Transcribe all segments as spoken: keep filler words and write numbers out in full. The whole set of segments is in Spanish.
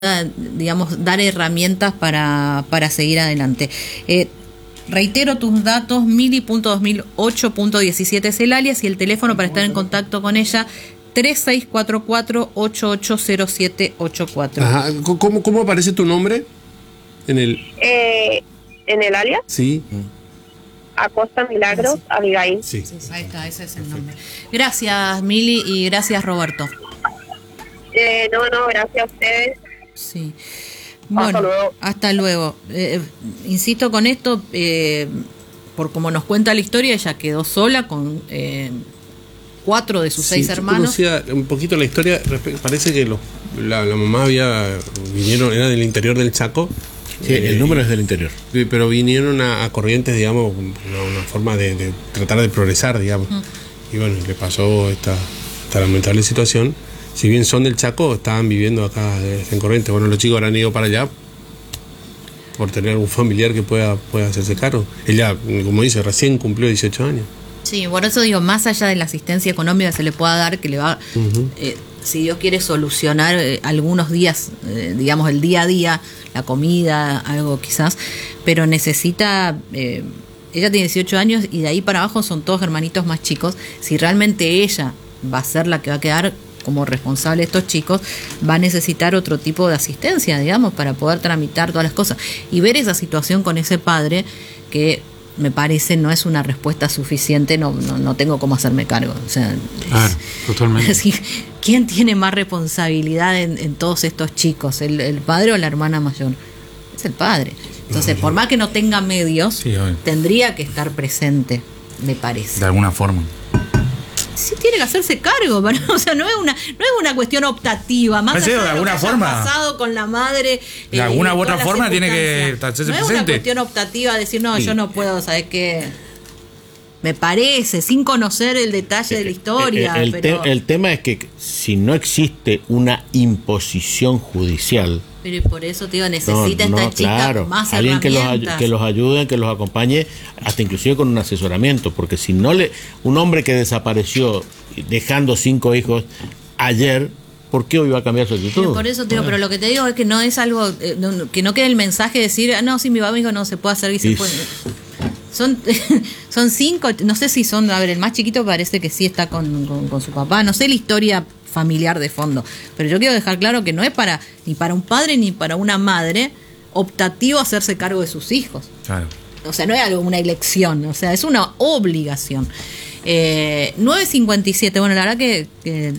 digamos, dar herramientas para, para seguir adelante. Eh, reitero tus datos, mili punto dos mil ocho punto diecisiete es el alias y el teléfono para estar en contacto con ella, tres seis cuatro cuatro, ocho ocho cero siete ocho cuatro. Ajá. ¿Cómo, cómo aparece tu nombre en el...? Eh, ¿En el alias? Sí. Acosta Milagros, sí. Abigail. Sí. Ahí está, ese es el nombre. Gracias, Mili, y gracias, Roberto. Eh, no, no, gracias a ustedes. Sí. Bueno, hasta luego. Hasta luego. Eh, insisto con esto, eh, por como nos cuenta la historia, ella quedó sola con eh, cuatro de sus Sí, seis yo hermanos. conocía un poquito la historia. Parece que los, la, la mamá había vinieron, era del interior del Chaco. Sí, eh, el número es del interior. Pero vinieron a, a Corrientes, digamos, una, una forma de, de tratar de progresar, digamos. Mm. Y bueno, le pasó esta, esta lamentable situación. Si bien son del Chaco, estaban viviendo acá en Corrientes. Bueno, los chicos habrán ido para allá por tener algún familiar que pueda, pueda hacerse cargo. Ella, como dice, recién cumplió dieciocho años. Sí, por eso digo, más allá de la asistencia económica que se le pueda dar, que le va, uh-huh. eh, si Dios quiere solucionar eh, algunos días, eh, digamos el día a día, la comida, algo quizás, pero necesita, eh, ella tiene dieciocho años y de ahí para abajo son todos hermanitos más chicos. Si realmente ella va a ser la que va a quedar como responsable de estos chicos, va a necesitar otro tipo de asistencia, digamos, para poder tramitar todas las cosas. Y ver esa situación con ese padre, que me parece no es una respuesta suficiente, no, no, no tengo cómo hacerme cargo. O sea, ah, es, totalmente. Es decir, ¿quién tiene más responsabilidad en, en todos estos chicos? ¿El, el padre o la hermana mayor? Es el padre. Entonces, por más que no tenga medios, sí, tendría que estar presente, me parece. De alguna forma. Sí, tiene que hacerse cargo, pero, o sea, no es una no es una cuestión optativa, más allá de, de alguna lo que forma haya pasado con la madre. De eh, alguna u otra forma tiene que hacerse no presente. No es una cuestión optativa decir, no, sí. yo no puedo, ¿sabes qué? Me parece, sin conocer el detalle de la historia. El, el, pero... te, el tema es que si no existe una imposición judicial. Pero y por eso, tío, necesita no, no, esta chica claro. más Alguien herramientas. que los, que los ayude, que los acompañe, hasta inclusive con un asesoramiento, porque si no le, un hombre que desapareció dejando cinco hijos ayer, ¿por qué hoy va a cambiar su actitud? Pero por eso, tío, pero lo que te digo es que no es algo, eh, no, que no quede el mensaje de decir, ah, no, si mi papá me dijo no se puede hacer y se puede. Son, son cinco, no sé si son, a ver, el más chiquito parece que sí está con, con, con su papá, no sé la historia familiar de fondo, pero yo quiero dejar claro que no es para ni para un padre ni para una madre optativo hacerse cargo de sus hijos. Claro. O sea, no es algo, una elección, o sea, es una obligación. Eh, nueve cincuenta y siete, bueno, la verdad que, que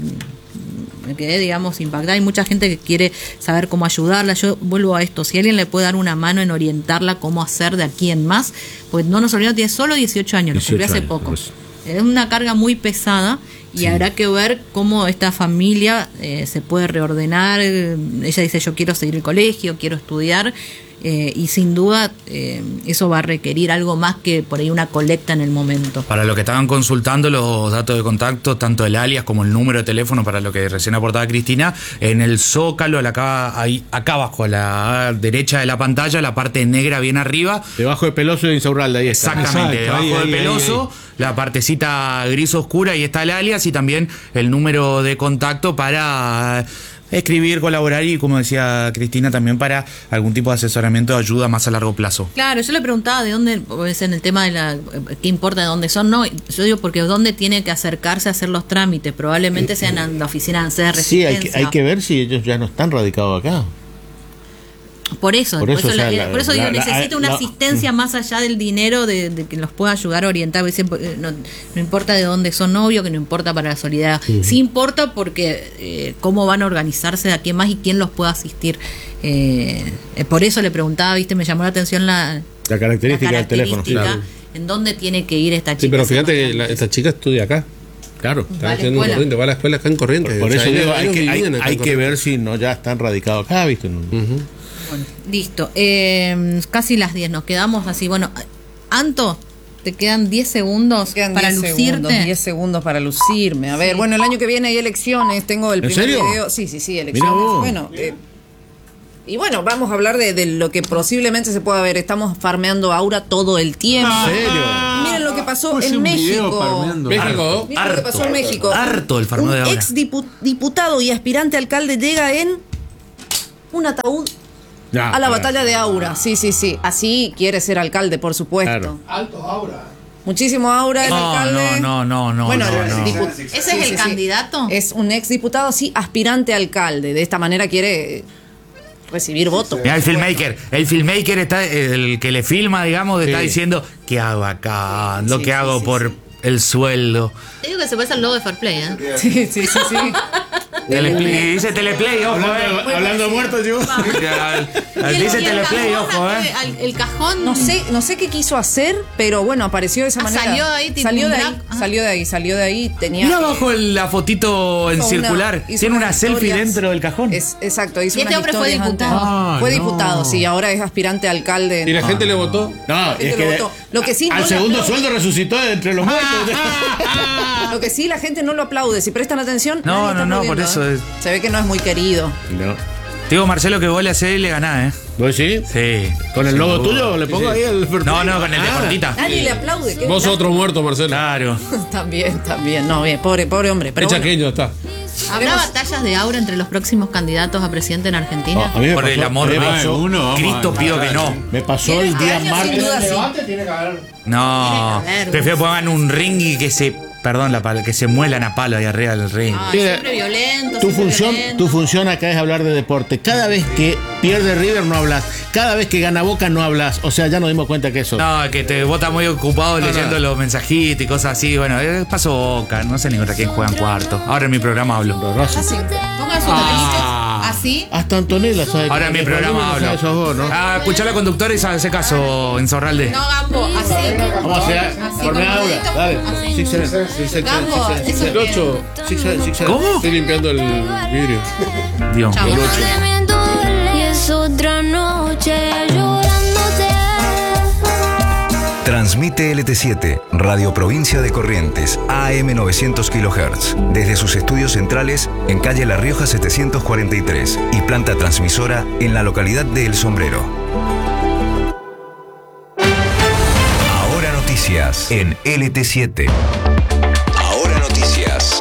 me quedé, digamos, impactada. Hay mucha gente que quiere saber cómo ayudarla. Yo vuelvo a esto, si alguien le puede dar una mano en orientarla cómo hacer de aquí en más, pues no nos olvidemos, tiene solo dieciocho años, lo cumplió hace poco. Pues. Es una carga muy pesada y sí. habrá que ver cómo esta familia eh, se puede reordenar. Ella dice, yo quiero seguir el colegio, quiero estudiar. Eh, y sin duda eh, eso va a requerir algo más que por ahí una colecta en el momento. Para lo que estaban consultando los datos de contacto, tanto el alias como el número de teléfono, para lo que recién aportaba Cristina, en el zócalo, acá, ahí, acá abajo a la derecha de la pantalla, la parte negra bien arriba. Debajo de Peloso y Insaurralde, ahí está. Exactamente, Exacto, debajo ahí, de ahí, Peloso, ahí, ahí. La partecita gris oscura, y está el alias y también el número de contacto para escribir, colaborar y, como decía Cristina, también para algún tipo de asesoramiento de ayuda más a largo plazo. Claro, yo le preguntaba de dónde, pues en el tema de la, qué importa de dónde son, no, yo digo porque dónde tiene que acercarse a hacer los trámites, probablemente sean en la oficina de Resistencia. Sí, hay que, hay que ver si ellos ya no están radicados acá. Por eso, por eso, por eso, o sea, la, por eso digo, la, necesita la, una la, asistencia más allá del dinero, de, de que los pueda ayudar a orientar. No, no importa de dónde son novios, que no importa para la solidaridad. Uh-huh. Sí importa porque eh, cómo van a organizarse de aquí más y quién los puede asistir. Eh, eh, por eso le preguntaba, viste, me llamó la atención la, la característica, la característica del teléfono. Claro. En dónde tiene que ir esta chica. Sí, pero fíjate que la, esta chica estudia acá. Claro, va, está va, a va a la escuela acá en Corrientes. Por, por eso o sea, digo, hay, que, hay, hay que ver si no ya están radicados acá, ¿viste? Uh-huh. Bueno, listo. Eh, casi las diez, nos quedamos así. Bueno, Anto, te quedan diez segundos quedan para diez lucirte. Segundos, diez segundos para lucirme. A ver, sí. Bueno, el año que viene hay elecciones. Tengo el primer ¿En serio? video. Sí, sí, sí, elecciones. Bueno, eh, y bueno, vamos a hablar de, de lo que posiblemente se pueda ver. Estamos farmeando Aura todo el tiempo. ¿En serio? Miren lo que pasó en México. México. Miren lo que pasó en México. Harto el farmeo de Aura. Un ex diputado y aspirante alcalde llega en un ataúd Ya, a la claro. batalla de Aura. Sí, sí, sí. Así quiere ser alcalde, por supuesto. Claro. Alto Aura. Muchísimo Aura el No, alcalde. no, no, no, no, Bueno, no, el no. dipu- ¿Ese es el candidato? Es un ex diputado, sí, aspirante a alcalde. De esta manera quiere recibir votos. Mira, el filmmaker, el filmmaker está, el que le filma, digamos, está Sí. diciendo, ¿qué hago acá? Lo Sí, que sí, hago sí, por sí. el sueldo. Te digo que se parece al logo de Fair Play, ¿eh? Sí, sí, sí, sí. Teleplay, dice Teleplay, ojo, Hablando, eh. hablando de muertos, yo. Y el- Dice y el Teleplay, cajón, ojo, eh. al- El cajón. No sé, no sé qué quiso hacer, pero bueno, apareció de esa Ah, manera. salió ahí, tipo salió un de drag. ahí, Ajá. salió de ahí, salió de ahí, tenía. Mira abajo el- la fotito en hizo circular. una- hizo Tiene una unas selfie historias. dentro del cajón. Es, exacto, hizo Y este unas hombre fue historias diputado. antes. Ah, fue no. diputado, sí, ahora es aspirante a alcalde. Y la gente le votó. No, La gente es lo que votó. Lo que sí, al no le segundo aplaudo. sueldo resucitó de entre los muertos. Lo que sí, la gente no lo aplaude. Si prestan atención, No, nadie está no, no, aplaudiendo, por eso ¿eh? es- Se ve que no es muy querido. No. Te digo, Marcelo, que vos le hacés y le ganás, ¿eh? ¿Vos sí? Sí. ¿Con el Sin logo duda. tuyo le pongo ahí el No, no, con el de Ah. cortita. Nadie le aplaude. ¿qué? Vos otro muerto, Marcelo. Claro. También, también. No, bien, pobre, pobre hombre. Pero Es bueno. chaqueño, está. ¿Habrá batallas de aura entre los próximos candidatos a presidente en Argentina? Oh, a mí me Por el pasó- amor me de pasó- uno, vamos Cristo a- pido que no. Me pasó el Este día año, sin martes. duda, sí. Levante tiene que haber. No. Tiene que haber, Prefiero pongan un ring y que se. Perdón la pala, que se muelan a palo ahí arriba del ring. Ay, Mira, siempre violento. Tu siempre función, violento. tu función acá es hablar de deporte. Cada vez que pierde River no hablas. Cada vez que gana Boca no hablas. O sea, ya nos dimos cuenta que eso. No, que te vota muy ocupado leyendo los mensajitos y cosas así. Bueno, eh, paso Boca, no sé ni contra quién juegan cuarto. Ahora en mi programa hablo. Así. Pongan sus Ah. así. Hasta Antonella sabe. Ahora en mi que- programa Antonella hablo. sabe sos vos, ¿no? Ah, escuchá la conductora y hace caso en Zorralde. No, Gambo, así. Vamos a hacer. Así, Por con Aura. dedito. Dale. Así. Six, seven, six, six, six, Gambo, six, six, eso El que- ocho. six, seven, six, seven. ¿Cómo? Estoy limpiando el vidrio. Dios Chao. mío. Y es otra noche llorándote. Transmite L T siete, Radio Provincia de Corrientes, A M novecientos kilohertz, desde sus estudios centrales en calle La Rioja setecientos cuarenta y tres y planta transmisora en la localidad de El Sombrero. Ahora noticias en L T siete. Ahora noticias.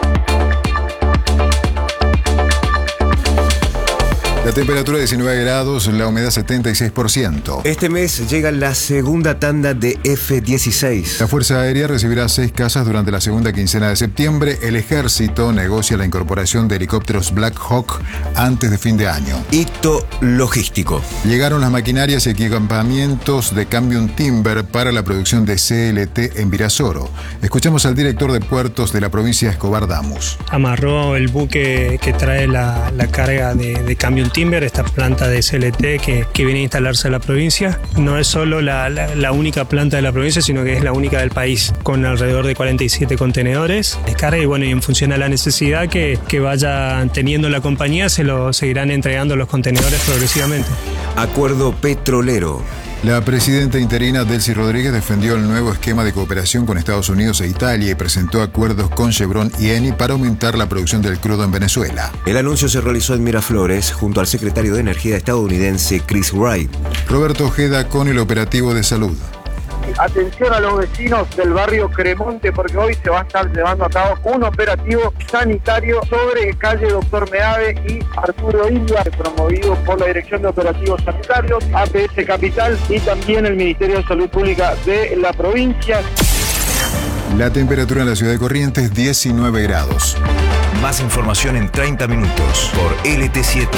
La temperatura diecinueve grados, la humedad setenta y seis por ciento. Este mes llega la segunda tanda de F dieciséis. La Fuerza Aérea recibirá seis casas durante la segunda quincena de septiembre. El Ejército negocia la incorporación de helicópteros Black Hawk antes de fin de año. Hito logístico. Llegaron las maquinarias y equipamientos de Cambium Timber para la producción de C L T en Virasoro. Escuchamos al director de puertos de la provincia, Escobar Damus. Amarró el buque que trae la, la carga de, de Cambium Timber, esta planta de C L T que, que viene a instalarse en la provincia. No es solo la, la, la única planta de la provincia, sino que es la única del país, con alrededor de cuarenta y siete contenedores de carga. Y bueno, y en función a la necesidad que, que vaya teniendo la compañía, se lo seguirán entregando los contenedores progresivamente. Acuerdo petrolero. La presidenta interina Delcy Rodríguez defendió el nuevo esquema de cooperación con Estados Unidos e Italia y presentó acuerdos con Chevron y Eni para aumentar la producción del crudo en Venezuela. El anuncio se realizó en Miraflores junto al secretario de Energía estadounidense Chris Wright. Roberto Ojeda con el operativo de salud. Atención a los vecinos del barrio Cremonte, porque hoy se va a estar llevando a cabo un operativo sanitario sobre calle Doctor Meave y Arturo Illia, promovido por la Dirección de Operativos Sanitarios, A P S Capital y también el Ministerio de Salud Pública de la provincia. La temperatura en la ciudad de Corrientes, diecinueve grados. Más información en treinta minutos por L T siete.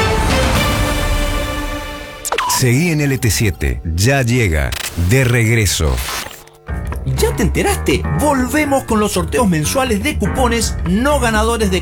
Seguí en L T siete, ya llega, de regreso. ¿Ya te enteraste? Volvemos con los sorteos mensuales de cupones no ganadores de